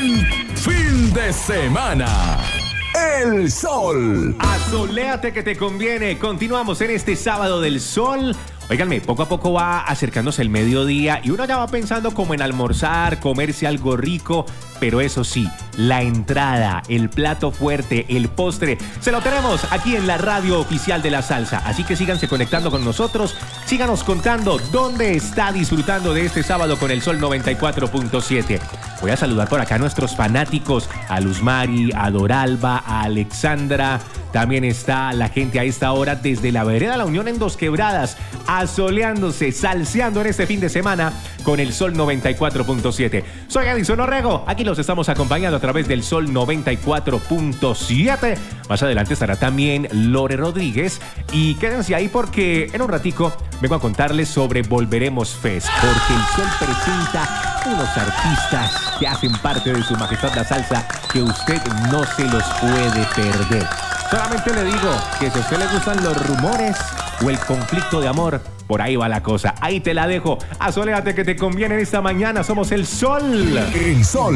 buen fin de semana. El sol. Asoléate que te conviene. Continuamos en este sábado del sol. Óiganme, poco a poco va acercándose el mediodía y uno ya va pensando como en almorzar, comerse algo rico, pero eso sí, la entrada, el plato fuerte, el postre, se lo tenemos aquí en la radio oficial de la salsa. Así que síganse conectando con nosotros, síganos contando dónde está disfrutando de este sábado con el Sol 94.7. Voy a saludar por acá a nuestros fanáticos, a Luzmari, a Doralba, a Alexandra. También está la gente a esta hora desde la vereda La Unión en Dos Quebradas, asoleándose, salseando en este fin de semana con el Sol 94.7. Soy Edison Orrego, aquí los estamos acompañando a través del Sol 94.7. Más adelante estará también Lore Rodríguez y quédense ahí porque en un ratico vengo a contarles sobre Volveremos Fest, porque el Sol presenta unos artistas que hacen parte de su majestad la salsa que usted no se los puede perder. Solamente le digo que si a usted le gustan los rumores o el conflicto de amor, por ahí va la cosa. Ahí te la dejo. Asoléate que te conviene en esta mañana. Somos el Sol. El sol.